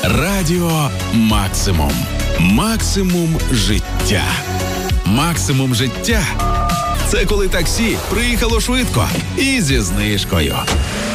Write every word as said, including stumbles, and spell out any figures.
Радіо Максимум. Максимум життя. Максимум життя – це коли таксі приїхало швидко і зі знижкою.